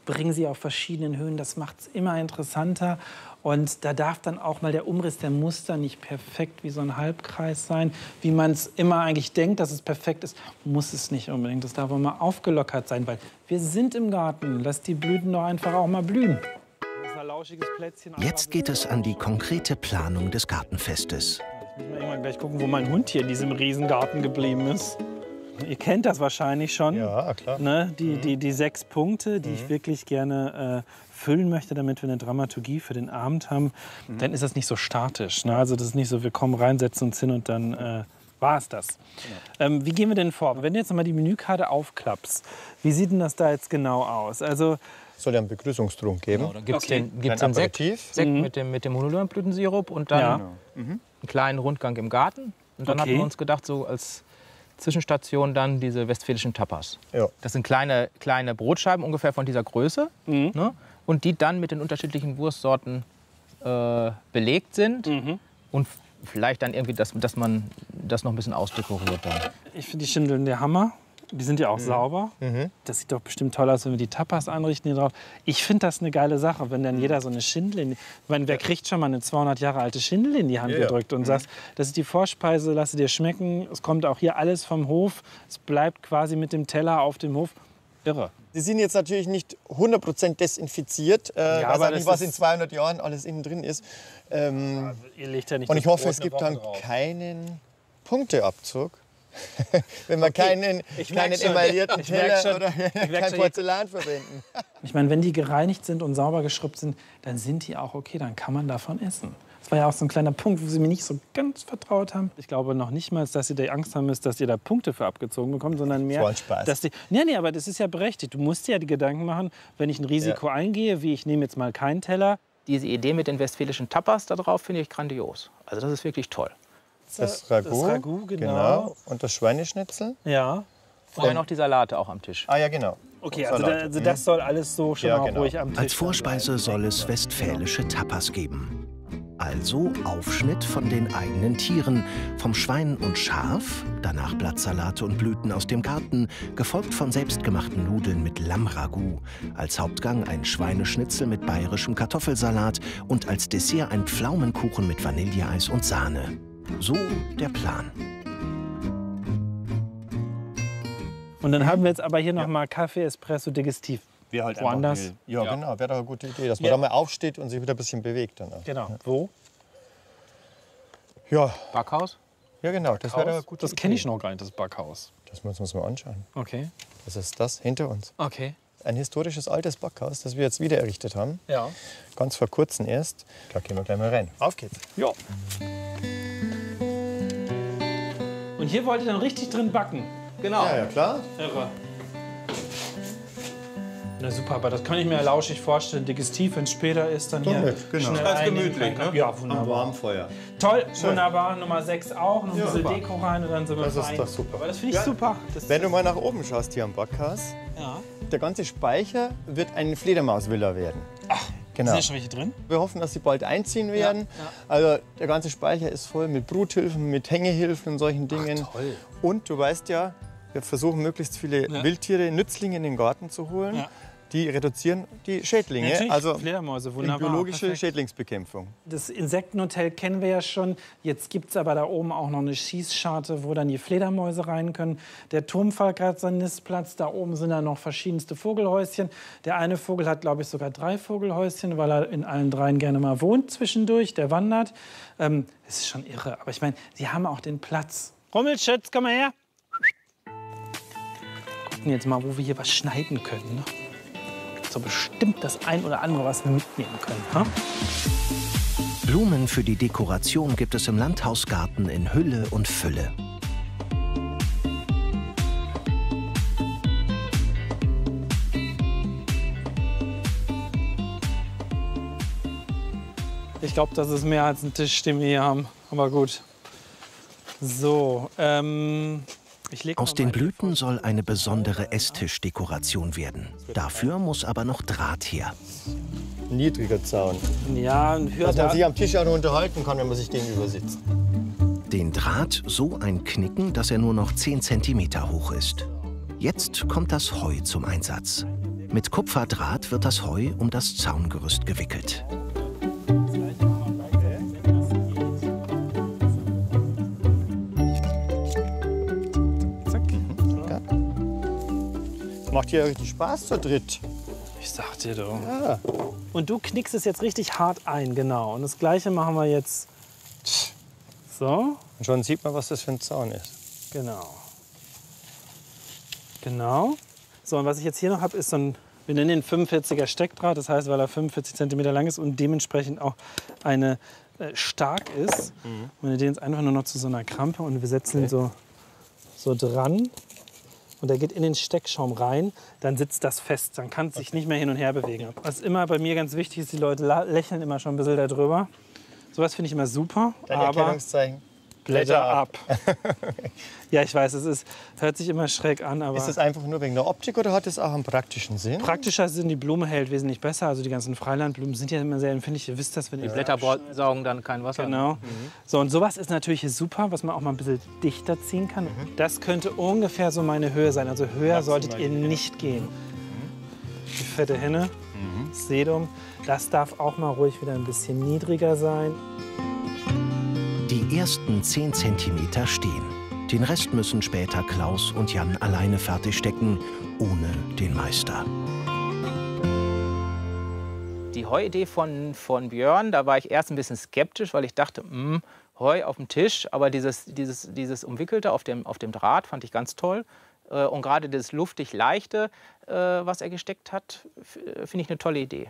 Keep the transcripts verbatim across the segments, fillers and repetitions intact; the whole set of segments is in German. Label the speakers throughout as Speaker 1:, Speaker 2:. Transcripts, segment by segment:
Speaker 1: bringen sie auf verschiedenen Höhen. Das macht es immer interessanter. Und da darf dann auch mal der Umriss der Muster nicht perfekt wie so ein Halbkreis sein. Wie man es immer eigentlich denkt, dass es perfekt ist, muss es nicht unbedingt. Das darf auch mal aufgelockert sein, weil wir sind im Garten. Lass die Blüten doch einfach auch mal blühen.
Speaker 2: Jetzt geht es an die konkrete Planung des Gartenfestes.
Speaker 1: Ich muss mal irgendwann gleich gucken, wo mein Hund hier in diesem Riesengarten geblieben ist. Ihr kennt das wahrscheinlich schon.
Speaker 3: Ja, klar.
Speaker 1: Ne? Die, die, die sechs Punkte, die mhm. ich wirklich gerne äh, füllen möchte, damit wir eine Dramaturgie für den Abend haben. Mhm. Dann ist das nicht so statisch. Ne? Also das ist nicht so, wir kommen rein, setzen uns hin und dann äh, war es das. Genau. Ähm, wie gehen wir denn vor? Wenn du jetzt noch mal die Menükarte aufklappst, wie sieht denn das da jetzt genau aus? Also,
Speaker 3: soll ja einen Begrüßungstrunk geben.
Speaker 4: Genau, dann gibt es
Speaker 1: okay.
Speaker 4: den, gibt's den Sekt, Sekt
Speaker 1: mhm.
Speaker 4: mit dem, mit dem Honolulu-Blütensirup und dann
Speaker 1: ja.
Speaker 4: mhm. einen kleinen Rundgang im Garten. Und dann
Speaker 1: okay.
Speaker 4: hatten wir uns gedacht, so als Zwischenstation dann diese westfälischen Tapas.
Speaker 3: Ja.
Speaker 4: Das sind kleine, kleine Brotscheiben ungefähr von dieser Größe.
Speaker 1: Mhm.
Speaker 4: Ne? Und die dann mit den unterschiedlichen Wurstsorten äh, belegt sind.
Speaker 1: Mhm.
Speaker 4: Und vielleicht dann irgendwie, dass, dass man das noch ein bisschen ausdekoriert dann.
Speaker 1: Ich finde die Schindeln der Hammer. Die sind ja auch
Speaker 3: mhm.
Speaker 1: sauber.
Speaker 3: Mhm.
Speaker 1: Das sieht doch bestimmt toll aus, wenn wir die Tapas anrichten hier drauf. Ich finde das eine geile Sache, wenn dann jeder so eine Schindel in die, ich meine, wer kriegt schon mal eine zweihundert Jahre alte Schindel in die Hand
Speaker 3: ja,
Speaker 1: gedrückt und
Speaker 3: mhm.
Speaker 1: sagt, das ist die Vorspeise, lass sie dir schmecken. Es kommt auch hier alles vom Hof. Es bleibt quasi mit dem Teller auf dem Hof. Irre.
Speaker 3: Sie sind jetzt natürlich nicht hundert Prozent desinfiziert. Äh,
Speaker 1: Ja,
Speaker 3: weiß
Speaker 1: aber
Speaker 3: auch nicht,
Speaker 1: das
Speaker 3: was in zweihundert Jahren alles innen drin ist. Ähm,
Speaker 1: Also, ihr legt ja nicht
Speaker 3: und
Speaker 1: das
Speaker 3: ich hoffe,
Speaker 1: Brot
Speaker 3: es
Speaker 1: eine
Speaker 3: gibt
Speaker 1: Woche
Speaker 3: dann
Speaker 1: drauf.
Speaker 3: keinen Punkteabzug. Wenn wir
Speaker 1: Okay,
Speaker 3: keinen,
Speaker 1: ich merk
Speaker 3: keinen
Speaker 1: schon.
Speaker 3: emaillierten
Speaker 1: Ich merk
Speaker 3: Teller
Speaker 1: schon.
Speaker 3: oder
Speaker 1: Ich merk
Speaker 3: kein
Speaker 1: schon.
Speaker 3: Porzellan verwenden.
Speaker 1: Ich meine, wenn die gereinigt sind und sauber geschrubbt sind, dann sind die auch okay, dann kann man davon essen. Das war ja auch so ein kleiner Punkt, wo sie mir nicht so ganz vertraut haben. Ich glaube noch nicht mal, dass ihr da Angst haben müsst, dass ihr da Punkte für abgezogen bekommt, sondern mehr,
Speaker 3: Das war ein Spaß.
Speaker 1: dass die... Nee, nee, aber das ist ja berechtigt. Du musst dir ja die Gedanken machen, wenn ich ein Risiko
Speaker 3: Ja.
Speaker 1: eingehe, wie ich nehme jetzt mal keinen Teller.
Speaker 4: Diese Idee mit den westfälischen Tapas da drauf finde ich grandios. Also das ist wirklich toll.
Speaker 3: Das Ragout,
Speaker 1: Das Ragout, genau.
Speaker 3: genau. Und das Schweineschnitzel.
Speaker 1: Ja.
Speaker 4: Und dann noch die Salate auch am Tisch.
Speaker 3: Ah ja, genau.
Speaker 1: Okay,
Speaker 3: Und
Speaker 1: also, da,
Speaker 3: Salat.
Speaker 1: also das soll alles so schon
Speaker 3: Ja,
Speaker 1: mal
Speaker 3: genau.
Speaker 1: ruhig am Tisch
Speaker 2: Als Vorspeise soll es westfälische Tapas geben. Also Aufschnitt von den eigenen Tieren, vom Schwein und Schaf, danach Blattsalate und Blüten aus dem Garten, gefolgt von selbstgemachten Nudeln mit Lammragout, als Hauptgang ein Schweineschnitzel mit bayerischem Kartoffelsalat und als Dessert ein Pflaumenkuchen mit Vanilleeis und Sahne. So der Plan.
Speaker 1: Und dann haben wir jetzt aber hier noch mal Kaffee, Espresso, Digestiv.
Speaker 3: Wir halt
Speaker 1: Woanders?
Speaker 3: einfach will. Ja, ja, genau. Wäre doch eine gute Idee, dass man
Speaker 1: Ja.
Speaker 3: da mal aufsteht und sich wieder ein bisschen bewegt. Dann.
Speaker 1: Genau. Wo?
Speaker 3: Ja,
Speaker 4: Backhaus?
Speaker 3: ja, genau. Das wäre doch eine gute
Speaker 1: Das
Speaker 3: Idee.
Speaker 1: kenne ich noch gar nicht, das Backhaus.
Speaker 3: Das müssen wir uns mal anschauen.
Speaker 1: Okay.
Speaker 3: Das ist das hinter uns.
Speaker 1: Okay.
Speaker 3: Ein historisches altes Backhaus, das wir jetzt wieder errichtet haben.
Speaker 1: Ja.
Speaker 3: Ganz vor kurzem erst. Da gehen wir gleich mal rein. Auf geht's.
Speaker 1: Ja. Und hier wollt ihr dann richtig drin backen?
Speaker 4: Genau.
Speaker 3: Ja, ja, klar.
Speaker 1: Irre. Na super, aber das kann ich mir lauschig vorstellen. Digestiv, wenn es später ist, dann hier
Speaker 3: nett, genau.
Speaker 1: schnell
Speaker 3: Ganz
Speaker 1: einnehmen
Speaker 3: gemütlich,
Speaker 1: kann.
Speaker 3: ne?
Speaker 1: Ja, wunderbar.
Speaker 3: warmen Feuer.
Speaker 1: Toll, wunderbar. Nummer sechs auch. Noch ein
Speaker 3: Ja,
Speaker 1: bisschen
Speaker 3: super.
Speaker 1: Deko rein und dann sind wir
Speaker 3: Das ist
Speaker 1: fein.
Speaker 3: doch super.
Speaker 1: Aber das finde ich
Speaker 3: Ja.
Speaker 1: super. Das
Speaker 3: Wenn du mal nach oben schaust hier am Backhaus,
Speaker 1: ja.
Speaker 3: der ganze Speicher wird eine Fledermausvilla werden.
Speaker 1: Ach,
Speaker 3: genau.
Speaker 1: sind ja schon welche drin?
Speaker 3: Wir hoffen, dass sie bald einziehen werden.
Speaker 1: Ja, ja.
Speaker 3: Also der ganze Speicher ist voll mit Bruthilfen, mit Hängehilfen und solchen Dingen.
Speaker 1: Ach, toll.
Speaker 3: Und du weißt ja, wir versuchen möglichst viele
Speaker 1: Ja.
Speaker 3: Wildtiere, Nützlinge in den Garten zu holen.
Speaker 1: Ja.
Speaker 3: Die reduzieren die Schädlinge,
Speaker 1: Natürlich,
Speaker 3: also
Speaker 1: Fledermäuse,
Speaker 3: die
Speaker 1: wunderbar.
Speaker 3: biologische
Speaker 1: Perfekt.
Speaker 3: Schädlingsbekämpfung.
Speaker 1: Das Insektenhotel kennen wir ja schon. Jetzt gibt es aber da oben auch noch eine Schießscharte, wo dann die Fledermäuse rein können. Der Turmfalk hat seinen Nistplatz. Da oben sind dann noch verschiedenste Vogelhäuschen. Der eine Vogel hat, glaube ich, sogar drei Vogelhäuschen, weil er in allen dreien gerne mal wohnt zwischendurch. Der wandert. Ähm, das ist schon irre. Aber ich meine, sie haben auch den Platz. Rummelschütz, komm mal her. Gucken jetzt mal, wo wir hier was schneiden können. Ne? So bestimmt das ein oder andere, was wir mitnehmen können. Ha?
Speaker 2: Blumen für die Dekoration gibt es im Landhausgarten in Hülle und Fülle.
Speaker 1: Ich glaube, das ist mehr als ein Tisch, den wir hier haben. Aber gut. So, ähm, ich leg
Speaker 2: Aus
Speaker 1: mal
Speaker 2: den
Speaker 1: meine-
Speaker 2: Blüten soll eine besondere Esstischdekoration werden. Dafür muss aber noch Draht her.
Speaker 3: Niedriger Zaun.
Speaker 1: Ja, ein
Speaker 3: Dass man sich
Speaker 1: Hörder.
Speaker 3: am Tisch auch noch unterhalten kann, wenn man sich gegenüber sitzt.
Speaker 2: Den Draht so einknicken, dass er nur noch zehn Zentimeter hoch ist. Jetzt kommt das Heu zum Einsatz. Mit Kupferdraht wird das Heu um das Zaungerüst gewickelt.
Speaker 3: Macht ja richtig Spaß zu dritt.
Speaker 1: Ich sag dir doch.
Speaker 3: Ja.
Speaker 1: Und du knickst es jetzt richtig hart ein, genau. Und das Gleiche machen wir jetzt so.
Speaker 3: Und schon sieht man, was das für ein Zaun ist.
Speaker 1: Genau. Genau. So, und was ich jetzt hier noch habe, ist so ein, wir nennen den fünfundvierziger Steckdraht. Das heißt, weil er fünfundvierzig Zentimeter lang ist und dementsprechend auch eine äh, stark ist. Mhm. Und wir den jetzt einfach nur noch zu so einer Krampe und wir setzen ihn so, so dran. Und der geht in den Steckschaum rein, dann sitzt das fest. Dann kann es sich nicht mehr hin und her bewegen. Was immer bei mir ganz wichtig ist, die Leute lächeln immer schon ein bisschen darüber. Sowas finde ich immer super.
Speaker 3: Dein
Speaker 1: aber
Speaker 3: Erkennungszeichen.
Speaker 1: Blätter ab. Ja, ich weiß, es ist, hört sich immer schräg an, aber...
Speaker 3: Ist das einfach nur wegen der Optik oder hat es auch einen praktischen Sinn?
Speaker 1: Praktischer Sinn, die Blume hält wesentlich besser. Also die ganzen Freilandblumen sind ja immer sehr empfindlich. Ihr wisst das, wenn
Speaker 4: Die
Speaker 1: ihr
Speaker 4: Blätter saugen dann kein Wasser.
Speaker 1: Genau. Mhm. So, und sowas ist natürlich super, was man auch mal ein bisschen dichter ziehen kann. Mhm. Das könnte ungefähr so meine Höhe sein. Also höher solltet ihr nicht gehen. Mhm. Die fette Henne, mhm. Sedum, das darf auch mal ruhig wieder ein bisschen niedriger sein.
Speaker 2: Die ersten zehn Zentimeter stehen. Den Rest müssen später Klaus und Jan alleine fertigstecken, ohne den Meister.
Speaker 4: Die Heuidee von, von Björn, da war ich erst ein bisschen skeptisch, weil ich dachte, mh, Heu auf dem Tisch. Aber dieses, dieses, dieses Umwickelte auf dem, auf dem Draht fand ich ganz toll. Äh, und gerade das luftig Leichte, äh, was er gesteckt hat, finde ich eine tolle Idee.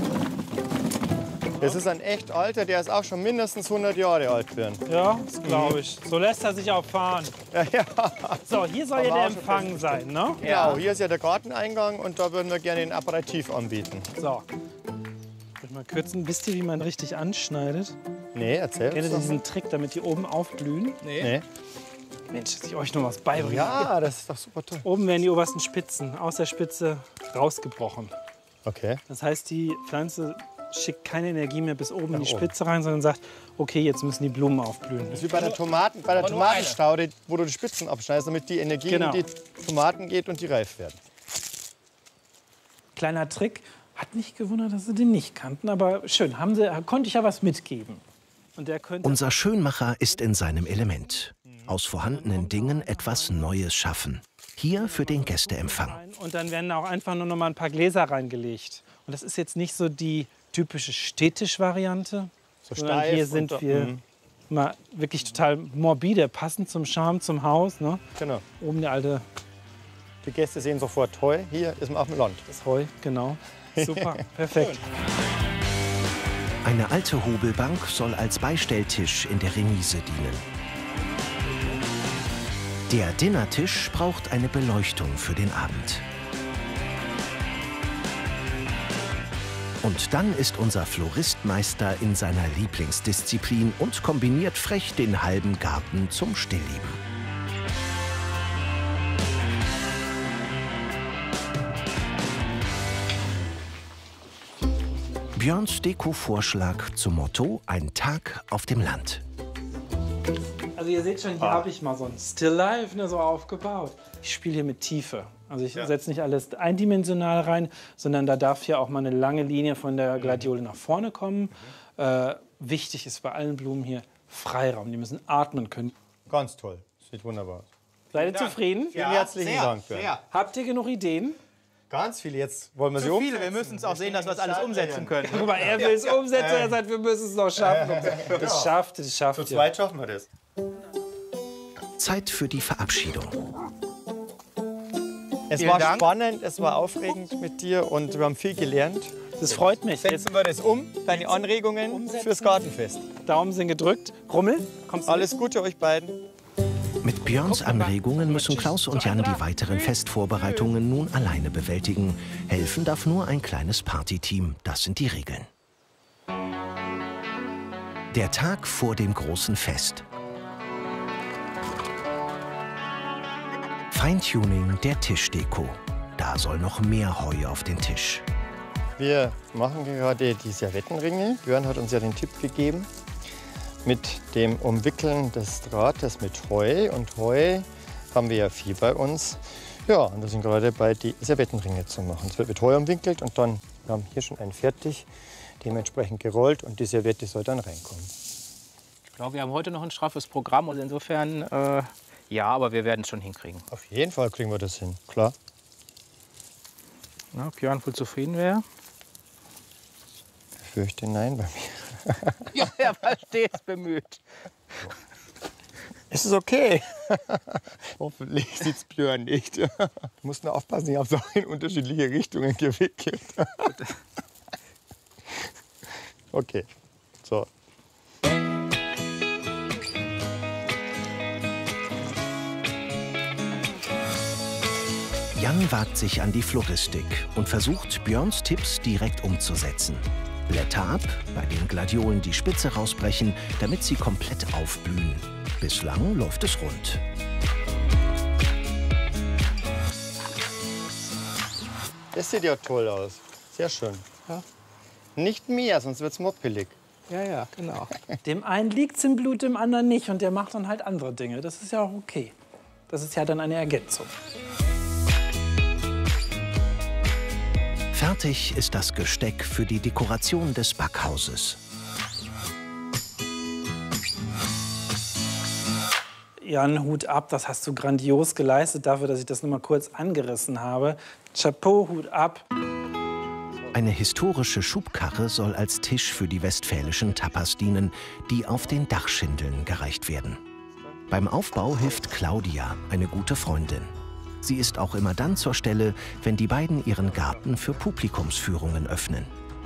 Speaker 3: Das ist ein echt alter, der ist auch schon mindestens hundert Jahre alt werden.
Speaker 1: Ja, das glaube ich. So lässt er sich auch fahren.
Speaker 3: Ja, ja.
Speaker 1: So, hier soll ja der Empfang sein, ne?
Speaker 3: Genau, hier ist ja der Garteneingang und da würden wir gerne ein Aperitif anbieten.
Speaker 1: So. Ich mal kürzen. Wisst ihr, wie man richtig anschneidet?
Speaker 3: Nee, erzähl.
Speaker 1: Kennt ihr
Speaker 3: uns
Speaker 1: diesen Trick, damit die oben aufblühen?
Speaker 3: Nee. nee.
Speaker 1: Mensch, dass ich euch noch was beibringe.
Speaker 3: Ja, das ist doch super toll.
Speaker 1: Oben werden die obersten Spitzen aus der Spitze rausgebrochen.
Speaker 3: Okay.
Speaker 1: Das heißt, die Pflanze schickt keine Energie mehr bis oben in die Spitze rein, sondern sagt, okay, jetzt müssen die Blumen aufblühen.
Speaker 3: Das ist wie bei der, Tomaten, bei der Tomatenstaude, wo du die Spitzen abschneidest, damit die Energie
Speaker 1: genau.
Speaker 3: in die Tomaten geht und die reif werden.
Speaker 1: Kleiner Trick. Hat mich gewundert, dass sie den nicht kannten, aber schön, haben sie, konnte ich ja was mitgeben. Und der könnte
Speaker 2: Unser Schönmacher ist in seinem Element. Aus vorhandenen Dingen etwas Neues schaffen. Hier für den Gästeempfang.
Speaker 1: Und dann werden auch einfach nur noch mal ein paar Gläser reingelegt. Und das ist jetzt nicht so die typische Städtisch-Variante,
Speaker 3: so
Speaker 1: sondern hier sind
Speaker 3: und,
Speaker 1: wir
Speaker 3: mhm.
Speaker 1: mal wirklich total morbide, passend zum Charme, zum Haus. Ne?
Speaker 3: Genau.
Speaker 1: Oben der alte...
Speaker 3: Die Gäste sehen sofort Heu. Hier ist man auf dem Land.
Speaker 1: Das Heu, genau. Super, perfekt.
Speaker 2: Eine alte Hobelbank soll als Beistelltisch in der Remise dienen. Der Dinnertisch braucht eine Beleuchtung für den Abend. Und dann ist unser Floristmeister in seiner Lieblingsdisziplin und kombiniert frech den halben Garten zum Stillleben. Björns Deko-Vorschlag zum Motto Ein Tag auf dem Land.
Speaker 1: Also ihr seht schon, hier ah. habe ich mal so ein Still Life ne, so aufgebaut. Ich spiele hier mit Tiefe. Also ich ja. setze nicht alles eindimensional rein, sondern da darf hier auch mal eine lange Linie von der Gladiole nach vorne kommen. Mhm. Äh, wichtig ist bei allen Blumen hier Freiraum. Die müssen atmen können.
Speaker 3: Ganz toll. Sieht wunderbar aus.
Speaker 1: Seid ihr zufrieden?
Speaker 3: Vielen herzlichen
Speaker 4: sehr,
Speaker 3: Dank.
Speaker 4: Sehr.
Speaker 1: Habt ihr genug Ideen?
Speaker 3: Ganz viele. Jetzt wollen wir sie
Speaker 4: Zu
Speaker 3: umsetzen.
Speaker 4: viele. Wir müssen es auch sehen, dass wir es alles umsetzen können.
Speaker 1: Guck mal, er will es umsetzen, er sagt, wir müssen es noch schaffen. Das schafft, das schafft ihr.
Speaker 3: Zu zweit schaffen wir das.
Speaker 2: Zeit für die Verabschiedung.
Speaker 3: Es
Speaker 4: Vielen
Speaker 3: war
Speaker 4: Dank.
Speaker 3: spannend, es war aufregend mit dir und wir haben viel gelernt.
Speaker 1: Das freut mich.
Speaker 3: Setzen wir das um, deine Anregungen umsetzen. Fürs Gartenfest.
Speaker 1: Daumen sind gedrückt. Rummel, kommst du
Speaker 3: Alles Gute euch beiden.
Speaker 2: Mit Björns Anregungen müssen Klaus und Jan die weiteren Festvorbereitungen nun alleine bewältigen. Helfen darf nur ein kleines Partyteam. Das sind die Regeln. Der Tag vor dem großen Fest. Feintuning der Tischdeko. Da soll noch mehr Heu auf den Tisch.
Speaker 3: Wir machen gerade die Servettenringe. Björn hat uns ja den Tipp gegeben. Mit dem Umwickeln des Drahtes mit Heu. Und Heu haben wir ja viel bei uns. Ja, und wir sind gerade dabei, die Servettenringe zu machen. Es wird mit Heu umwickelt und dann, wir haben hier schon einen fertig, dementsprechend gerollt und die Servette soll dann reinkommen.
Speaker 4: Ich glaube, wir haben heute noch ein straffes Programm und insofern, äh, ja, aber wir werden es schon hinkriegen.
Speaker 3: Auf jeden Fall kriegen wir das hin, klar.
Speaker 4: Na, Björn wohl zufrieden wäre?
Speaker 3: Ich fürchte nein bei mir.
Speaker 4: Ja, er war stets bemüht.
Speaker 3: Es ist okay. Hoffentlich sieht es Björn nicht. Du musst nur aufpassen, ich habe es auch in unterschiedliche Richtungen gewickelt. Okay, so.
Speaker 2: Jan wagt sich an die Floristik und versucht, Björns Tipps direkt umzusetzen. Blätter ab, bei den Gladiolen die Spitze rausbrechen, damit sie komplett aufblühen. Bislang läuft es rund.
Speaker 3: Das sieht ja toll aus. Sehr schön.
Speaker 4: Ja.
Speaker 3: Nicht mehr, sonst wird es moppelig.
Speaker 4: Ja, ja, genau.
Speaker 1: Dem einen liegt es im Blut, dem anderen nicht. Und der macht dann halt andere Dinge. Das ist ja auch okay. Das ist ja dann eine Ergänzung.
Speaker 2: Fertig ist das Gesteck für die Dekoration des Backhauses.
Speaker 1: Jan, Hut ab, das hast du grandios geleistet, dafür, dass ich das nur mal kurz angerissen habe. Chapeau, Hut ab.
Speaker 2: Eine historische Schubkarre soll als Tisch für die westfälischen Tapas dienen, die auf den Dachschindeln gereicht werden. Beim Aufbau hilft Claudia, eine gute Freundin. Sie ist auch immer dann zur Stelle, wenn die beiden ihren Garten für Publikumsführungen öffnen.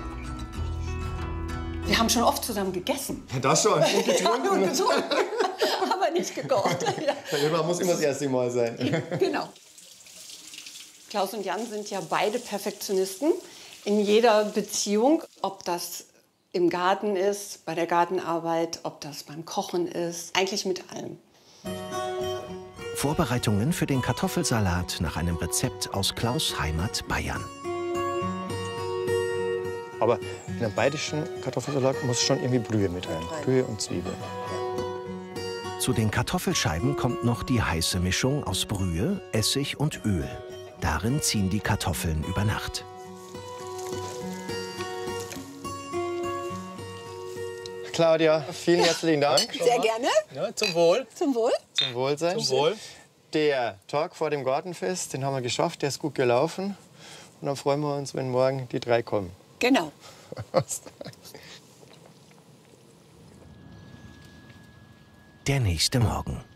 Speaker 5: Wir haben schon oft zusammen gegessen.
Speaker 3: Das schon. Und getrunken.
Speaker 5: Ja, und getrunken. Aber nicht gekocht. Ja.
Speaker 3: Man muss immer das erste Mal sein.
Speaker 5: Genau. Klaus und Jan sind ja beide Perfektionisten in jeder Beziehung. Ob das im Garten ist, bei der Gartenarbeit, ob das beim Kochen ist. Eigentlich mit allem.
Speaker 2: Vorbereitungen für den Kartoffelsalat nach einem Rezept aus Klaus' Heimat Bayern.
Speaker 3: Aber in einem bayerischen Kartoffelsalat muss schon irgendwie Brühe mit rein. Brühe und Zwiebeln.
Speaker 2: Zu den Kartoffelscheiben kommt noch die heiße Mischung aus Brühe, Essig und Öl. Darin ziehen die Kartoffeln über Nacht.
Speaker 3: Claudia, vielen herzlichen Dank.
Speaker 5: Sehr gerne.
Speaker 4: Ja, zum Wohl.
Speaker 5: Zum Wohl.
Speaker 3: Zum Wohlsein.
Speaker 4: Zum Wohl.
Speaker 3: Der Tag vor dem Gartenfest, den haben wir geschafft, der ist gut gelaufen. Und dann freuen wir uns, wenn morgen die drei kommen.
Speaker 5: Genau.
Speaker 2: Der nächste Morgen.